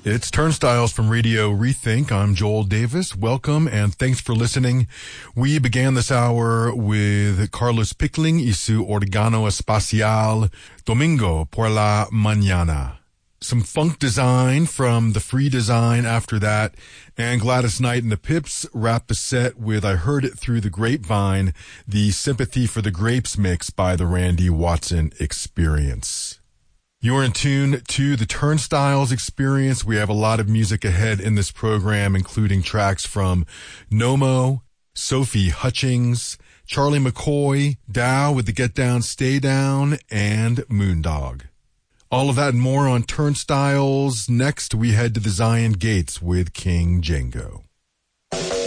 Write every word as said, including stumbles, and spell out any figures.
It's Turnstiles from Radio Rethink. I'm Joel Davis. Welcome and thanks for listening. We began this hour with Carlos Pickling y su Organo Espacial, Domingo por la Mañana. Some funk design from the Free Design after that, and Gladys Knight and the Pips wrap the set with I Heard It Through the Grapevine, the Sympathy for the Grapes mix by the Randy Watson Experience. You're in tune to the Turnstiles Experience. We have a lot of music ahead in this program, including tracks from Nomo, Sophie Hutchings, Charlie McCoy, Dow with the Get Down, Stay Down, and Moondog. All of that and more on Turnstiles. Next, we head to the Zion Gates with King Django.